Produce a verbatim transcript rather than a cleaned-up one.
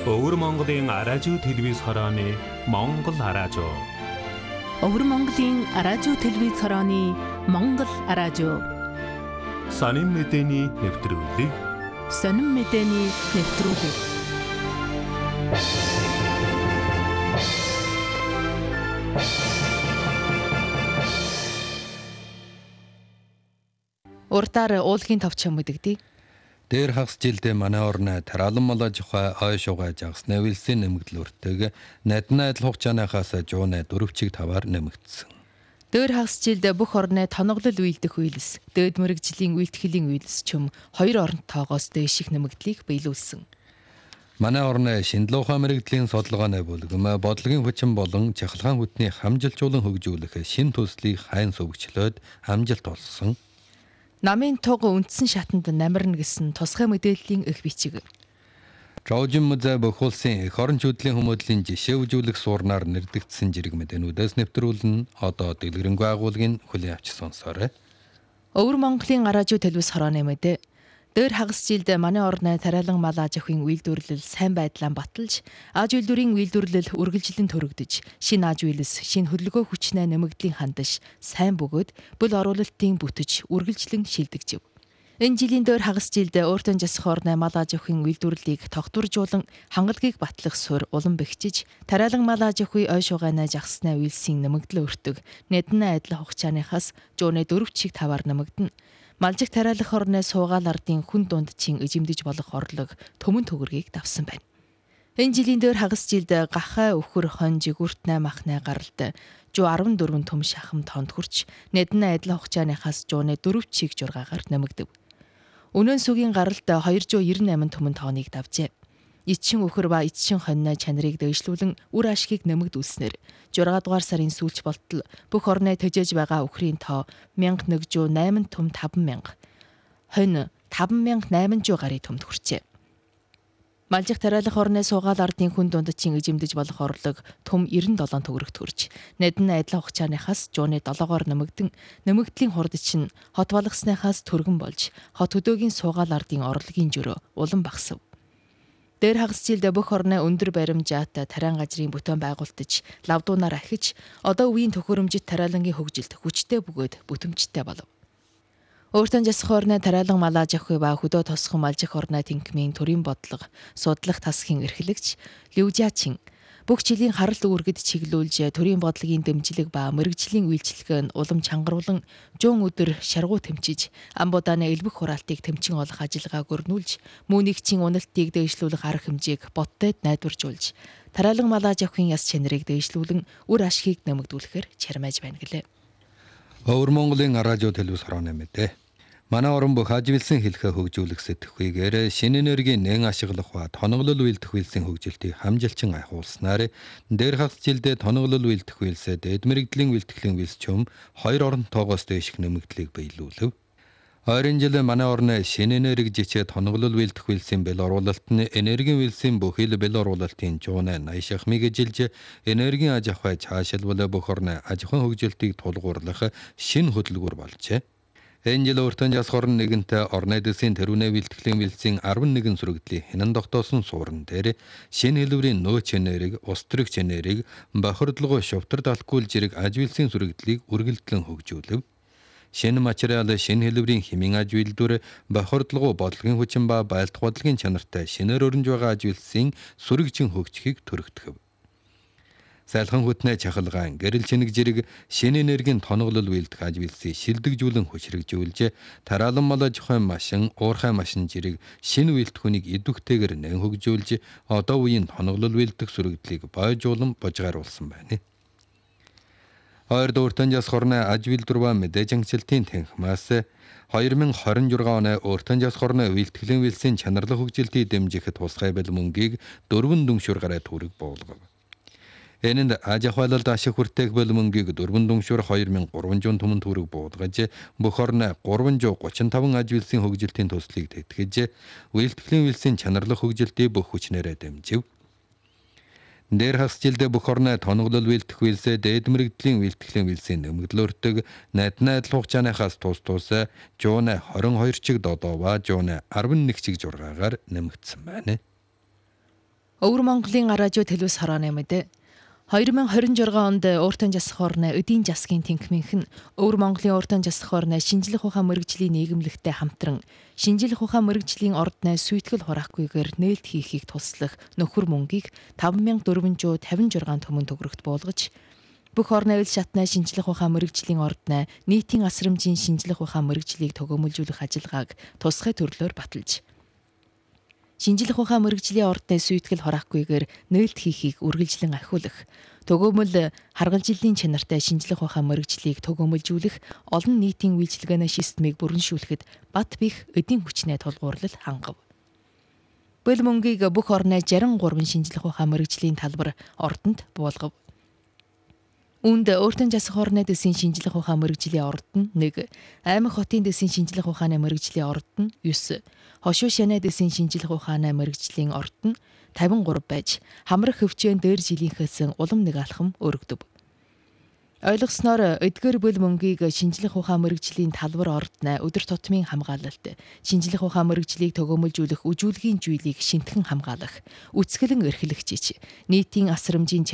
Өвөр Монголын Аражуу телевиз хорооны Монгол Аражуу. Өвөр Монголын Аражуу телевиз хорооны Монгол Аражуу. Сонин мэдээний нэвтрүүлэг. Сонин мэдээний нэвтрүүлэг. Уртаар уулгийн товчхон мэдэгдээ. Дээр хагас жилдээ манай орны Таралан малаж ухай ой шугай жагсны вилсийн нэмэгдэл өртөг надна адил хугацааныхаас жууны дөрвчиг таваар нэмэгдсэн. Дээр хагас жилд бүх орны тоноглол үйлдэх үйлс, дээд мэрэгжлийн үйлдэхлийн үйлс чөм хоёр орон тоогоос дээш их нэмэгдлийг биелүүлсэн. Манай орны шиндлуухай мэрэгдлийн судалгааны бүлгэм бодлогын хүчин болон чахалгаан хүтний хамжилжуулан хөгжүүлэх шин төслийг хайн сувгчлоод амжилт олсон. Намын туг үндсэн шатанд намирна гэсэн тусгай мэдээллийн эх бичиг. Жожим музей бохулсын эх орон чөлөөний хүмүүдлийн жишээ үзүүлэх суурнаар нэрдэгдсэн жирэг мэдээнүүдээс нэвтрүүлэн одоо дэлгэрэнгүй агуулгын хүлээн авч сонсоорой. Өвөр Монголын Аражуу телевиз хорооны мэдээ. Дээр хагас жилд манай орны Таралан мал аж ахуйн үйлдвэрлэл сайн байдлаа баталж, аж үйлдвэрийн үйлдвэрлэл үргэлжлэн төрөгдөж, шинэ аж үйлс, шинэ хөдөлгөөн хүчнээ нэмэгдлийн хандаж, сайн бөгөөд бүл оруулалтын бүтэж үргэлжлэн шилдэгжив. Энэ жилийн дээр хагас жилд өөртөө засах орны мал аж ахуйн үйлдвэрлэлийг тогтворжуулан хангалтгийг батлах суурь улам бэхжиж, Таралан мал аж ахуй ой шугайна жагсны үйлсийн нэмэгдэл өртөг, нэднэ адил хугацааныхаас жууны дөрвчиг таваар нэмэгдэнэ. Малжиг тариалах орны суугаал ардын хүн дундчийн эжимдэж болох орлого төмөн төгрөгийг давсан байна. Энэ жилийн дээр хагас жилд гахай өхөр хон жигүүрт найм ахны гаралд жуу арван дөрвөн төм шахам тоонд хүрч нэднэ адил хугацааныхаас жууны дөрвч чиг жургаагаар нэмэгдэв. Өнөө сүгийн гаралд хоёр жуу девяносто восемь төмөн тооныг давжээ. Ичшин өхөр ба ичшин хоньны чанарыг дэвшлүүлэн үр ашгийг нэмэгдүүлснээр зургаан дугаар сарын сүүлч болтол бүх орны төжөөж байгаа өхрийн тоо мянга нэг жуу восемь төм таван мянга, хонь таван мянга восемь жуу гаруй төмд хүрчээ. Малжих тариалах орны суугаал ардын хүн дундчийн эжимдэж болох орлого төм девяносто долоо төгрөгт хүрч, нэднэ адил хугацааныхаас жууны долоогоор нэмэгдэн, нэмэгдлийн хурд чинь хот болгосныхаас төргөн болж, хот хөдөөгийн суугаал ардын орлогын жөрөө улам багасв. Дээр хагас жилд бүх орны өндөр баримжаат тариан газрын бүтээн байгуулалтж, лавдуунаар ахиж, одоо үеийн төхөөрөмжит тариалангийн хөгжилд хүчтэй бөгөөд бүтэмжтэй болов. Өөртөө засах орны Таралан мал аж ахуй ба хөдөө тосгон малжих орны тэнхимийн төрийн бодлого, судлах тасхийн эрхлэгч Лүжаачин бүх жилийн харалт үүргэд чиглүүлж төрийн бодлогын дэмжлэг ба мэрэгжлийн үйлчлэгээ нь улам чангаруулан жуун өдөр шаргуу тэмчиж, амбуудааны элбэх хураалтыг тэмчин олох ажиллагааг өрнүүлж, мөнийгчийн уналтыг дээшлүүлэх арга хэмжээг боттойд найдваржуулж, Таралан мал аж ахуйн яс чанарыг дээшлүүлэн үр ашгийг нэмэгдүүлэхээр чармааж байна гэлээ. Өвөр Монголын Аражуу телевиз хорооны мэдээ. Манай орон бүх аж үйлсийн хэлхээ хөгжүүлэх сэтгхүйгээр шинэ энергийн нэн ашиглах ба тоноглол үйлдэх үйлсийн хөгжилтийг хамжилчин ахиулснаар дээр хагас жилдээ тоноглол үйлдэх үйлсээ дээд мэрэгдлийн үйлдэхлийн үйлс чөм хоёр орон тоогоос дээш нэмэгдлийг биелүүлв. Ойрын жил манай орны шинэ энерги жичээ тоноглол үйлдэх үйлсийн бэл оруулалт нь энергийн үйлсийн бүхэл бэл оруулалтын жууны восемь шахмыг эжилж энергийн аж ахуй цаашилбал бүх орны аж ахуйн хөгжилтийг тулгуурлах шинэ хөдөлгүүр болжээ. Энэ жил өөртөө засах орн нэгэнтээ орны дэсийн тэрүүнээ үйлдэхлийн үйлсийн арван нэгэн сүрэгдлийн хинан тогтоосон суурин дээр шинэ хэлбэрийн нөөц энерги, ус төрөгч энерги, бохирдлого шувтар далхгүйл зэрэг аж үйлсийн сүрэгдлийг үргэлжлэн хөгжүүлв. Шинэ материал, шинэ хэлбэрийн хэмийн аж үйлдвэр, бохирдлого бодлогын хүчин ба байлдах бодлогын чанартай шинээр өрнж байгаа аж үйлсийн сүрэгжин хөгжихийг төрөгдөв. Сайлхан хүтнээ чахалгаан, гэрэл чинэг зэрэг шинэ энергийн тоноглол үйлдэх аж үйлсийг шилдэгжүүлэн хүчрэгжүүлж, Таралан мал аж ахуйн машин, уурхай машин зэрэг шинэ үйлдэхүүнийг идэвхтэйгээр нэн хөгжүүлж, одоо үеийн тоноглол үйлдэх сүрэгдлийг бойжуулан божгааруулсан байна. Ойрд өөртөө засах орны аж үйлдвэр ба мэдээж ангилалтын танхимаас две тысячи двадцать шесть оны өөртөө засах орны үйлдэхлийн үйлсийн чанарлах хөгжилтийг дэмжихэд тусгай бэл мөнгийг дөрвөн дүншүр гаруй төгрөг буулгав. Энэнд аж ахуйлалд ашиг хүртээх бэл мөнгийг дөрвөн дүншүр две тысячи trois төмөн төгрөг буулгаж, бүх орны три сая тридцать пять аж үйлсийн хөгжилтийн төслийг тэтгэж, үйлдэхлийн үйлсийн чанарлах хөгжилтийг бүх хүчнээрээ дэмжив. Дээр хагас жилдээ бүх орны тоноглол үйлдэх үйлсээ дээд мэрэгдлийн үйлдэхлийн үйлсийн нэмэгдэл өртөг найдна адил хугацааныхаас тус тус жууны двадцать two чиг додоо ба жууны eleven чиг жургаагаар нэмэгдсэн байна. Өвөр Монголын радио телевиз хорооны мэдээ. хоёр мың хорин журга онд ууртан жасах орны Өдийн засгийн тэнхимийнх нь Өвөр Монголын ууртан жасах орны шинжлэх ухаан мэрэгжлийн нийгэмлэгтэй хамтран шинжлэх ухаан мэрэгжлийн ордны сүйтгэл хураахгүйгээр нээлт хийхийг туслах нөхөр мөнгийг таван мянга дөрвөн зуун тавин шесть төмөн төгрөгт буулгаж бүх орны ил шатны шинжлэх ухаан мэрэгжлийн ордны нийтийн асрамжийн шинжлэх ухаан мэрэгжлийг төгөөмөлжүүлэх ажиллагааг тусгай төрлөөр баталж шинжлэх ухаан мэрэгжлийн ордны сүйтгэл хураахгүйгээр нээлт хийхийг үргэлжлэн ахиулах, төгөөмөл харгалжиллын чанартай шинжлэх ухаан мэрэгжлийг төгөөмөлжүүлэх олон нийтийн үйлчилгээний системийг бүрэншүүлэхэд бат бих эдийн хүчний тулгуурлал хангав. Бөл мөнгийг бүх орны шестьдесят три шинжлэх ухаан мэрэгжлийн талбар ордонд буулгав. Үүнд ууртан жасах орны дэсийн шинжлэх ухаан мэрэгжлийн ордон нэг, Аймаг хотын дэсийн шинжлэх ухааны мэрэгжлийн ордон девять, Хошуу шанай дэсийн шинжлэх ухааны мэрэгжлийн ордон тавин гурав байж, хамрах хөвчөөн дээр жилийнхээс улам нэг алхам өргөдөв. Ойлгосноор эдгээр бөл мөнгийг шинжлэх ухаан мэрэгжлийн талбар ордны өдөр тутмын хамгаалалт, шинжлэх ухаан мэрэгжлийг төгөөмөлжүүлэх үжүүлгийн жүййлийг шинтхэн хамгаалах, үцгэлэн эрхлэгчиж, нийтийн асрамжийн